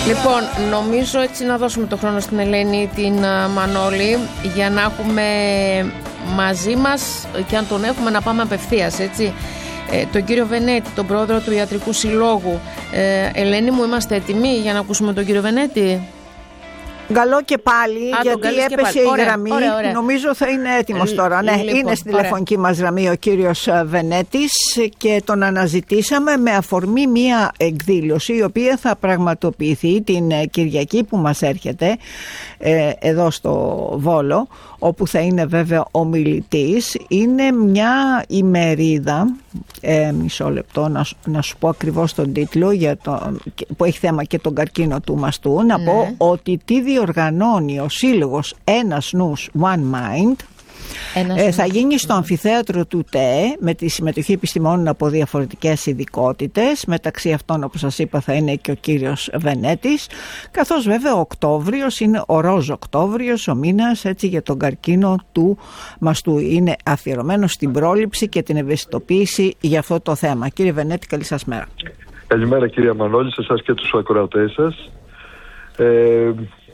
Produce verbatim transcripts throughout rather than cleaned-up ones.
Λοιπόν, νομίζω έτσι να δώσουμε το χρόνο στην Ελένη, την uh, Μανώλη, για να έχουμε μαζί μας, και αν τον έχουμε, να πάμε απευθείας, έτσι, ε, τον κύριο Βενέτη, τον πρόεδρο του Ιατρικού Συλλόγου. ε, Ελένη μου, είμαστε έτοιμοι για να ακούσουμε τον κύριο Βενέτη? Καλό και πάλι, Α, γιατί έπεσε η ωραία, γραμμή. Ωραία, ωραία. Νομίζω θα είναι έτοιμος τώρα. Ναι, λοιπόν, είναι στη ωραία. τηλεφωνική μας γραμμή ο κύριος Βενέτης και τον αναζητήσαμε με αφορμή μία εκδήλωση η οποία θα πραγματοποιηθεί την Κυριακή που μας έρχεται ε, εδώ στο Βόλο, όπου θα είναι βέβαια ομιλητής. Είναι μια ημερίδα, ε, μισό λεπτό να, να σου πω ακριβώς τον τίτλο, για το, που έχει θέμα και τον καρκίνο του μαστού. Να ναι. πω ότι τι διοργανώνει ο σύλλογος Ένας Νους One Mind. Ε, θα γίνει στο αμφιθέατρο του ΤΕ με τη συμμετοχή επιστημόνων από διαφορετικές ειδικότητες. Μεταξύ αυτών, όπως σας είπα, θα είναι και ο κύριος Βενέτης, καθώς βέβαια ο Οκτώβριος είναι ο ροζ Οκτώβριος, ο μήνας έτσι για τον καρκίνο του μαστού. Είναι αφιερωμένο στην πρόληψη και την ευαισθητοποίηση για αυτό το θέμα. Κύριε Βενέτη, καλή σας μέρα. Καλημέρα κυρία Μανώλη, σε εσάς και τους ακροατές σας. Ε,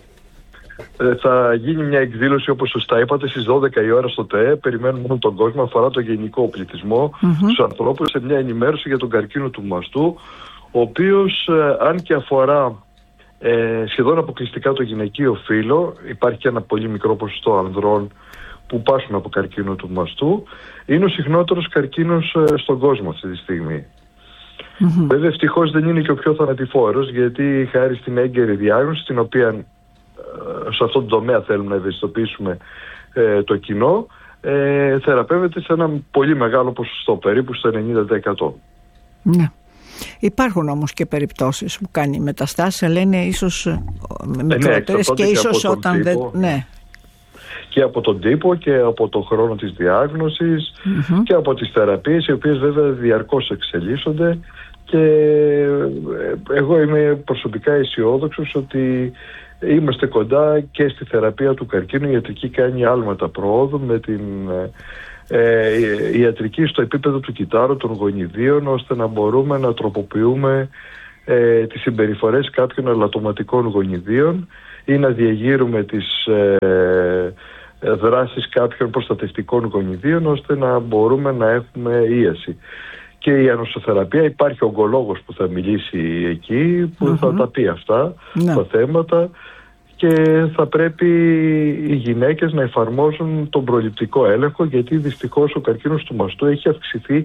Θα γίνει μια εκδήλωση, όπως σωστά είπατε, στις δώδεκα η ώρα στο ΤΕΕ. Περιμένουμε τον κόσμο, αφορά το γενικό πληθυσμό, mm-hmm. τους ανθρώπους, σε μια ενημέρωση για τον καρκίνο του μαστού, ο οποίος, ε, αν και αφορά ε, σχεδόν αποκλειστικά το γυναικείο φύλο, υπάρχει και ένα πολύ μικρό ποσοστό ανδρών που πάσχουν από καρκίνο του μαστού, είναι ο συχνότερος καρκίνος ε, στον κόσμο αυτή τη στιγμή. Mm-hmm. Βέβαια, ευτυχώς δεν είναι και ο πιο θανατηφόρος, γιατί χάρη στην έγκαιρη διάγνωση, την οποία σε αυτόν τον τομέα θέλουμε να ευαισθητοποιήσουμε ε, το κοινό, ε, θεραπεύεται σε ένα πολύ μεγάλο ποσοστό, περίπου στο ενενήντα τοις εκατό. Ναι. Υπάρχουν όμως και περιπτώσεις που κάνει μεταστάσεις, αλλά είναι ίσως μικρότερες, ε, ναι, και ίσως και όταν δεν... Ναι. Και από τον τύπο και από τον χρόνο της διάγνωσης mm-hmm. και από τις θεραπείες, οι οποίες βέβαια διαρκώς εξελίσσονται, και εγώ είμαι προσωπικά αισιόδοξος ότι είμαστε κοντά και στη θεραπεία του καρκίνου. Η ιατρική κάνει άλματα προόδου με την ε, ε, ιατρική στο επίπεδο του κυτάρου των γονιδίων, ώστε να μπορούμε να τροποποιούμε ε, τις συμπεριφορές κάποιων ελαττωματικών γονιδίων ή να διαγείρουμε τις ε, δράσεις κάποιων προστατευτικών γονιδίων, ώστε να μπορούμε να έχουμε ίαση. Και η ανοσοθεραπεία, υπάρχει ογκολόγος που θα μιλήσει εκεί, που mm-hmm. θα τα πει αυτά yeah. τα θέματα, και θα πρέπει οι γυναίκες να εφαρμόζουν τον προληπτικό έλεγχο, γιατί δυστυχώς ο καρκίνος του μαστού έχει αυξηθεί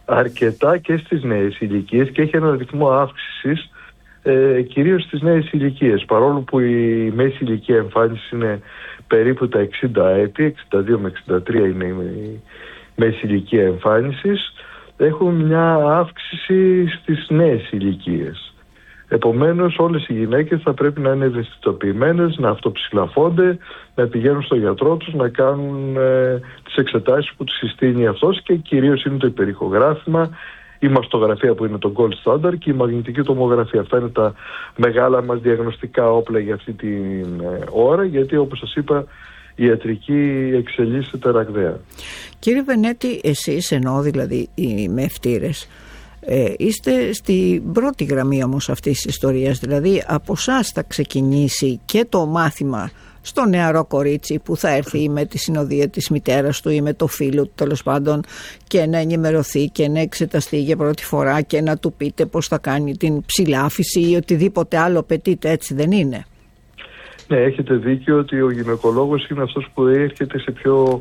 αρκετά και στις νέες ηλικίες και έχει έναν ρυθμό αύξησης ε, κυρίως στις νέες ηλικίες, παρόλο που η μέση ηλικία εμφάνιση είναι περίπου τα εξήντα έτη, εξήντα δύο με εξήντα τρία είναι η μέση ηλικία εμφάνισης. Έχουν μια αύξηση στις νέες ηλικίες. Επομένως, όλες οι γυναίκες θα πρέπει να είναι ευαισθητοποιημένες, να αυτοψηλαφώνται, να πηγαίνουν στο γιατρό τους, να κάνουν ε, τις εξετάσεις που τους συστήνει αυτός, και κυρίως είναι το υπερηχογράφημα, η μαστογραφία που είναι το gold standard και η μαγνητική τομογραφία. Αυτά είναι τα μεγάλα μας διαγνωστικά όπλα για αυτή την ε, ώρα, γιατί όπως σας είπα, η ιατρική εξελίσσεται ραγδαία. Κύριε Βενέτη, εσείς, εννοώ δηλαδή οι μευτήρες, ε, είστε στην πρώτη γραμμή όμως αυτής της ιστορίας. Δηλαδή από εσάς θα ξεκινήσει και το μάθημα στο νεαρό κορίτσι που θα έρθει με τη συνοδεία της μητέρας του ή με το φίλο του, τέλος πάντων, και να ενημερωθεί και να εξεταστεί για πρώτη φορά και να του πείτε πώς θα κάνει την ψηλάφιση ή οτιδήποτε άλλο απαιτείται, έτσι δεν είναι? Ναι, έχετε δίκιο ότι ο γυναικολόγος είναι αυτός που έρχεται σε πιο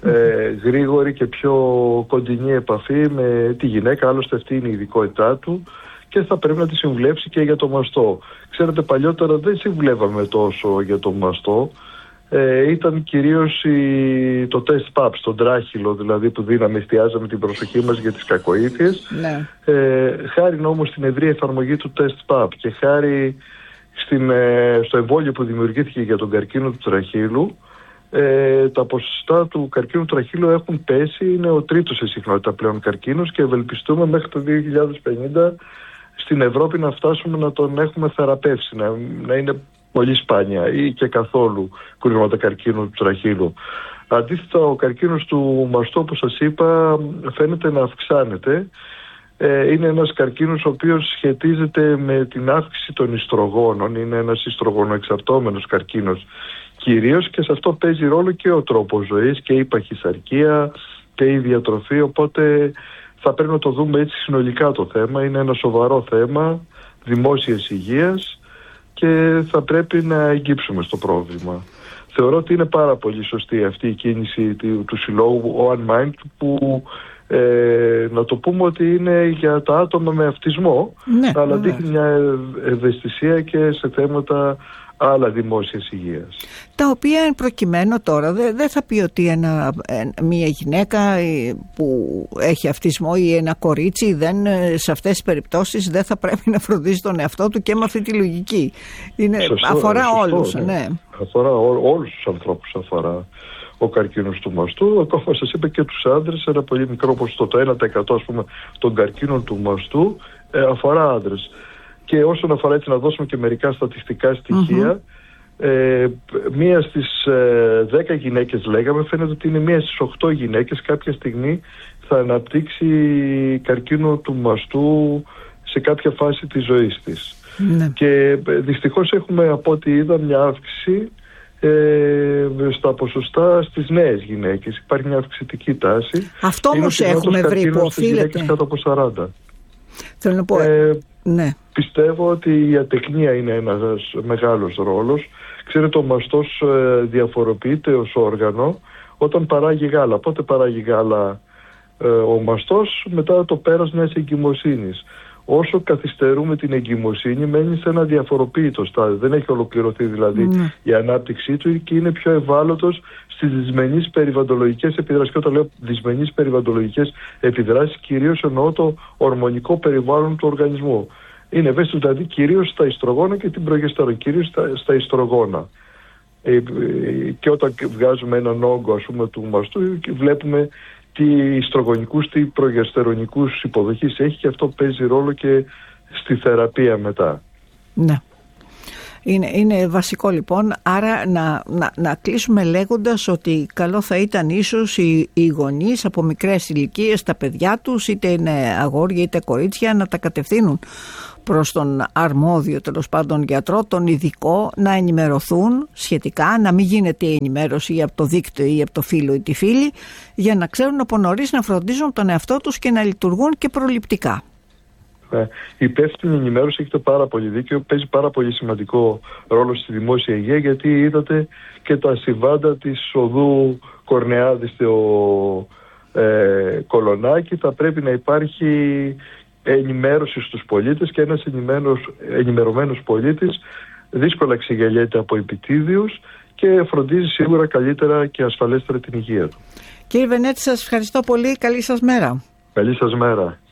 ε, γρήγορη και πιο κοντινή επαφή με τη γυναίκα, άλλωστε αυτή είναι η ειδικότητά του, και θα πρέπει να τη συμβουλεύσει και για το μαστό. Ξέρετε, παλιότερα δεν συμβουλεύαμε τόσο για το μαστό, ε, ήταν κυρίως η, το τεστ παπ στον τράχυλο, δηλαδή που δίναμε, εστιάζαμε την προσοχή μας για τις κακοήθειες. Ναι. Ε, χάρη όμως στην ευρία εφαρμογή του τεστ παπ και χάρη Στην, στο εμβόλιο που δημιουργήθηκε για τον καρκίνο του τραχύλου, ε, τα ποσοστά του καρκίνου του τραχύλου έχουν πέσει, είναι ο τρίτος σε συχνότητα πλέον καρκίνος, και ευελπιστούμε μέχρι το δύο χιλιάδες πενήντα στην Ευρώπη να φτάσουμε να τον έχουμε θεραπεύσει, να, να είναι πολύ σπάνια ή και καθόλου κρούσματα καρκίνου του τραχύλου. Αντίθετα, ο καρκίνος του μαστού, όπως σας είπα, φαίνεται να αυξάνεται. ε, είναι ένας καρκίνος ο οποίος σχετίζεται με την αύξηση των ιστρογόνων, είναι ένας ιστρογονοεξαρτώμενος καρκίνος κυρίως, και σε αυτό παίζει ρόλο και ο τρόπος ζωής και η παχυσαρκία και η διατροφή, οπότε θα πρέπει να το δούμε έτσι συνολικά το θέμα. Είναι ένα σοβαρό θέμα δημόσιας υγείας και θα πρέπει να εγγύψουμε στο πρόβλημα. Θεωρώ ότι είναι πάρα πολύ σωστή αυτή η κίνηση του, του συλλόγου One Mind, που ε, να το πούμε ότι είναι για τα άτομα με αυτισμό, ναι, αλλά ναι, δείχνει μια ευαισθησία και σε θέματα άλλα δημόσιας υγείας. Τα οποία εν προκειμένου τώρα δεν δε θα πει ότι ένα, μια γυναίκα που έχει αυτισμό ή ένα κορίτσι δεν, σε αυτές τις περιπτώσεις δεν θα πρέπει να φροντίζει τον εαυτό του και με αυτή τη λογική. Είναι, σωστό, αφορά σωστό, όλους. Ναι. Ναι. Αφορά ό, όλους τους ανθρώπους αφορά ο καρκίνος του μαστού. Ακόμα σας είπα και τους άντρες, ένα πολύ μικρό ποσοστό, το ένα τοις εκατό ας πούμε των καρκίνων του μαστού ε, αφορά άντρες. Και όσον αφορά, έτσι να δώσουμε και μερικά στατιστικά στοιχεία, mm-hmm. ε, μία στις ε, δέκα γυναίκες λέγαμε, φαίνεται ότι είναι μία στις οκτώ γυναίκες κάποια στιγμή θα αναπτύξει καρκίνο του μαστού σε κάποια φάση της ζωής της. Mm-hmm. Και ε, δυστυχώς έχουμε, από ό,τι είδα, μια αύξηση ε, στα ποσοστά στις νέες γυναίκες. Υπάρχει μια αυξητική τάση. Αυτό όμως έχουμε βρει που οφείλεται. Κάτω από σαράντα. Θέλω να πω, ε, ναι. Πιστεύω ότι η ατεκνία είναι ένας μεγάλος ρόλος. Ξέρετε, ο μαστός ε, διαφοροποιείται ως όργανο όταν παράγει γάλα. Πότε παράγει γάλα ε, ο μαστός? Μετά το πέρας μιας εγκυμοσύνης. Όσο καθυστερούμε την εγκυμοσύνη, μένει σε ένα διαφοροποίητο στάδιο. Δεν έχει ολοκληρωθεί δηλαδή mm. η ανάπτυξή του και είναι πιο ευάλωτος στις δυσμενείς περιβαλλοντολογικές επιδράσεις. Και όταν λέω δυσμενείς περιβαλλοντολογικές επιδράσεις, κυρίως εννοώ το ορμονικό περιβάλλον του οργανισμού. Είναι ευαίσθητο δηλαδή κυρίως στα ιστρογόνα και την προγεστερόνη, κυρίως στα, στα ιστρογόνα. Ε, και όταν βγάζουμε έναν όγκο, ας πούμε, του μαστού, βλέπουμε τι ιστρογονικούς, τι προγεστερονικούς υποδοχής έχει, και αυτό παίζει ρόλο και στη θεραπεία μετά. Ναι. Είναι, είναι βασικό λοιπόν, άρα να, να, να κλείσουμε λέγοντας ότι καλό θα ήταν ίσως οι, οι γονείς από μικρές ηλικίες, τα παιδιά τους, είτε είναι αγόρια είτε κορίτσια, να τα κατευθύνουν προς τον αρμόδιο, τέλος πάντων γιατρό, τον ειδικό, να ενημερωθούν σχετικά, να μην γίνεται η ενημέρωση ή από το δίκτυο ή από το φίλο ή τη φίλη, για να ξέρουν από νωρίς να φροντίζουν τον εαυτό τους και να λειτουργούν και προληπτικά. Ε, η υπεύθυνη ενημέρωση, έχετε πάρα πολύ δίκιο, παίζει πάρα πολύ σημαντικό ρόλο στη δημόσια υγεία, γιατί είδατε και τα συμβάντα της οδού Κορνεάδη στο ε, Κολονάκι. Θα πρέπει να υπάρχει ενημέρωση στους πολίτες, και ένας ενημερωμένος πολίτης δύσκολα ξεγελιέται από επιτίδιους και φροντίζει σίγουρα καλύτερα και ασφαλέστερα την υγεία του. Κύριε Βενέτη, σας ευχαριστώ πολύ. Καλή σας μέρα. Καλή σας μέρα.